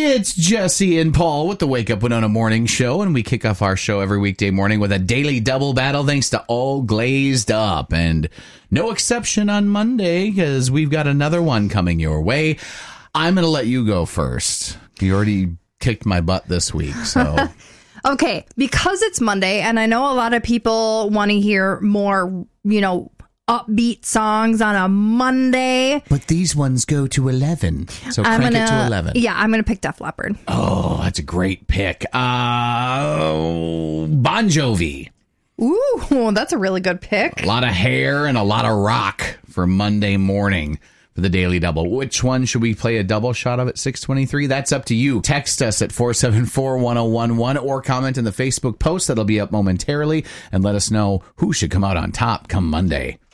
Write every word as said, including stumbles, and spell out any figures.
It's Jesse and Paul with the Wake Up Winona Morning Show, and we kick off our show every weekday morning with a daily double battle thanks to All Glazed Up. And no exception on Monday, because we've got another one coming your way. I'm going to let you go first. You already kicked my butt this week, so... Okay, because it's Monday, and I know a lot of people want to hear more, you know, upbeat songs on a Monday. But these ones go to eleven, so I'm crank gonna, it to eleven. Yeah, I'm going to pick Def Leppard. Oh, that's a great pick. Uh, Bon Jovi. Ooh, that's a really good pick. A lot of hair and a lot of rock for Monday morning. For the Daily Double. Which one should we play a double shot of at six twenty-three? That's up to you. Text us at four seven four, one oh one one or comment in the Facebook post that'll be up momentarily and let us know who should come out on top come Monday.